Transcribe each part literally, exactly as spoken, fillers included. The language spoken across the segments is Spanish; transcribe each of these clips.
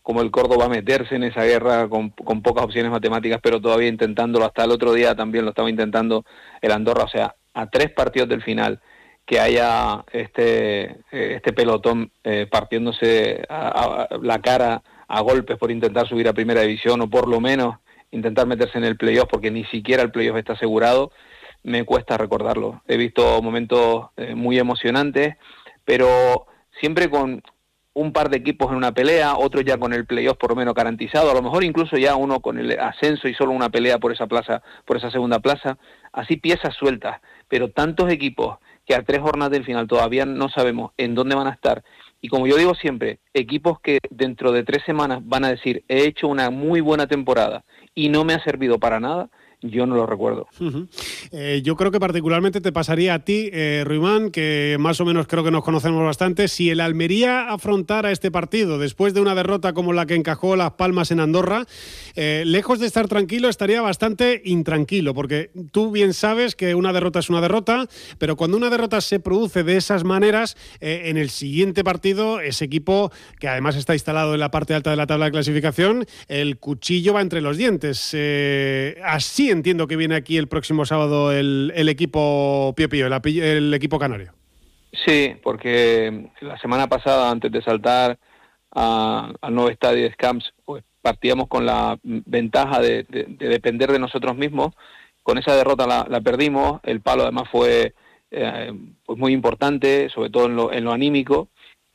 como el Córdoba meterse en esa guerra con, con pocas opciones matemáticas, pero todavía intentándolo. Hasta el otro día también lo estaba intentando el Andorra. O sea, a tres partidos del final, que haya este este pelotón eh, partiéndose a, a, la cara a golpes por intentar subir a primera división, o por lo menos intentar meterse en el playoff, porque ni siquiera el playoff está asegurado, me cuesta recordarlo. He visto momentos eh, muy emocionantes, pero siempre con un par de equipos en una pelea, otros ya con el playoff por lo menos garantizado, a lo mejor incluso ya uno con el ascenso y solo una pelea por esa plaza, por esa segunda plaza, así piezas sueltas, pero tantos equipos que a tres jornadas del final todavía no sabemos en dónde van a estar, y como yo digo siempre, equipos que dentro de tres semanas van a decir, he hecho una muy buena temporada y no me ha servido para nada, yo no lo recuerdo. Uh-huh. Eh, yo creo que particularmente te pasaría a ti, eh, Ruimán, que más o menos creo que nos conocemos bastante. Si el Almería afrontara este partido después de una derrota como la que encajó Las Palmas en Andorra, eh, lejos de estar tranquilo, estaría bastante intranquilo, porque tú bien sabes que una derrota es una derrota, pero cuando una derrota se produce de esas maneras, eh, en el siguiente partido, ese equipo, que además está instalado en la parte alta de la tabla de clasificación, el cuchillo va entre los dientes. Eh, así entiendo que viene aquí el próximo sábado el, el equipo Pío Pío, el, el equipo canario. Sí, porque la semana pasada, antes de saltar a, al nuevo estadio de Scamps, pues partíamos con la ventaja de, de, de depender de nosotros mismos. Con esa derrota la, la perdimos, el palo además fue eh, pues muy importante, sobre todo en lo, en lo anímico,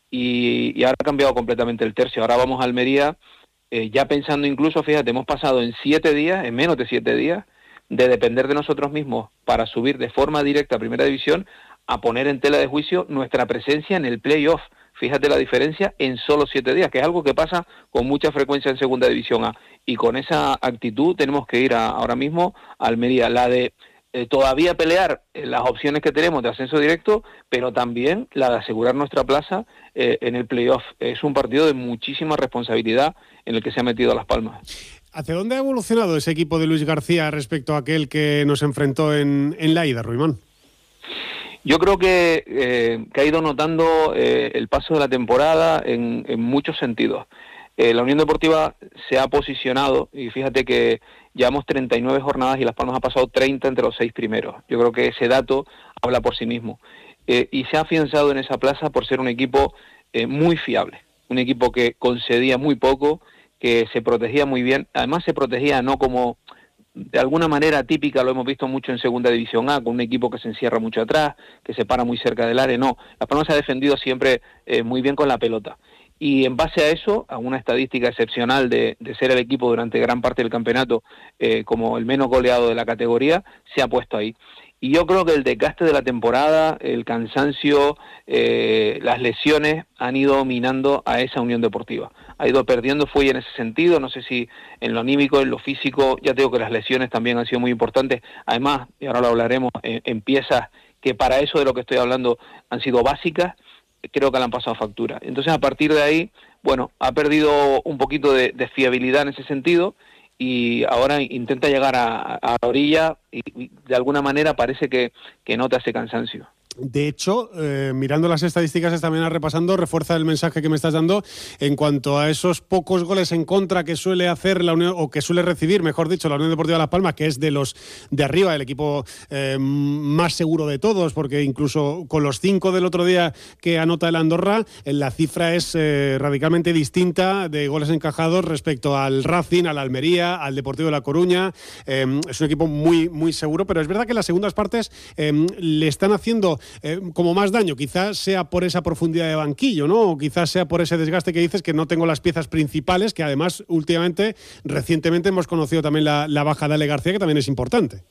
y, y ahora ha cambiado completamente el tercio. Ahora vamos a Almería, Eh, ya pensando incluso, fíjate, hemos pasado en siete días, en menos de siete días, de depender de nosotros mismos para subir de forma directa a Primera División, a poner en tela de juicio nuestra presencia en el playoff. Fíjate la diferencia en solo siete días, que es algo que pasa con mucha frecuencia en Segunda División A. Y con esa actitud tenemos que ir a, ahora mismo a Almería, la de eh, todavía pelear eh, las opciones que tenemos de ascenso directo, pero también la de asegurar nuestra plaza eh, en el playoff. Es un partido de muchísima responsabilidad en el que se ha metido Las Palmas. ¿Hacia dónde ha evolucionado ese equipo de Luis García respecto a aquel que nos enfrentó en, en la ida, Ruimán? Yo creo que, eh, que ha ido notando eh, el paso de la temporada en, en muchos sentidos. Eh, la Unión Deportiva se ha posicionado, y fíjate que llevamos treinta y nueve jornadas y Las Palmas ha pasado treinta entre los seis primeros. Yo creo que ese dato habla por sí mismo. Eh, y se ha afianzado en esa plaza por ser un equipo eh, muy fiable, un equipo que concedía muy poco, que se protegía muy bien. Además se protegía no como de alguna manera típica, lo hemos visto mucho en Segunda División A, con un equipo que se encierra mucho atrás, que se para muy cerca del área. No, Las Palmas se ha defendido siempre eh, muy bien con la pelota. Y en base a eso, a una estadística excepcional de, de ser el equipo durante gran parte del campeonato eh, como el menos goleado de la categoría, se ha puesto ahí. Y yo creo que el desgaste de la temporada, el cansancio, eh, las lesiones han ido minando a esa Unión Deportiva. Ha ido perdiendo fuelle en ese sentido, no sé si en lo anímico, en lo físico. Ya te digo que las lesiones también han sido muy importantes. Además, y ahora lo hablaremos, en, en piezas que para eso de lo que estoy hablando han sido básicas, creo que le han pasado factura. Entonces, a partir de ahí, bueno, ha perdido un poquito de, de fiabilidad en ese sentido, y ahora intenta llegar a, a la orilla y, y de alguna manera parece que, que nota ese cansancio. De hecho, eh, mirando las estadísticas esta mañana, repasando, refuerza el mensaje que me estás dando en cuanto a esos pocos goles en contra que suele hacer la Unión, o que suele recibir, mejor dicho, la Unión Deportiva Las Palmas, que es de los de arriba, el equipo eh, más seguro de todos, porque incluso con los cinco del otro día que anota el Andorra, la cifra es eh, radicalmente distinta de goles encajados respecto al Racing, al Almería, al Deportivo de La Coruña. Eh, es un equipo muy, muy seguro, pero es verdad que las segundas partes eh, le están haciendo Eh, como más daño, quizás sea por esa profundidad de banquillo, ¿no? O quizás sea por ese desgaste que dices, que no tengo las piezas principales, que además últimamente, recientemente hemos conocido también la, la baja de Ale García, que también es importante.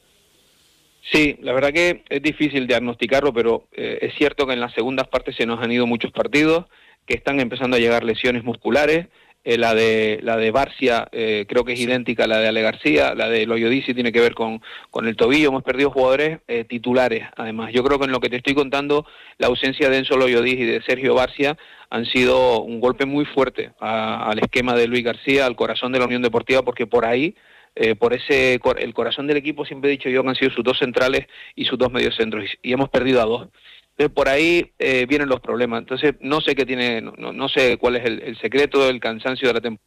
Sí, la verdad que es difícil diagnosticarlo, pero eh, es cierto que en las segundas partes se nos han ido muchos partidos, que están empezando a llegar lesiones musculares. Eh, la de la de Barcia eh, creo que es idéntica a la de Ale García, la de Loyodisi tiene que ver con, con el tobillo. Hemos perdido jugadores eh, titulares, además. Yo creo que en lo que te estoy contando, la ausencia de Enzo Loyodisi y de Sergio Barcia han sido un golpe muy fuerte a, al esquema de Luis García, al corazón de la Unión Deportiva, porque por ahí, eh, por ese el corazón del equipo, siempre he dicho yo que han sido sus dos centrales y sus dos mediocentros, y, y hemos perdido a dos. Entonces, por ahí eh, vienen los problemas. Entonces, no sé qué tiene, no, no sé cuál es el, el secreto del cansancio de la temporada.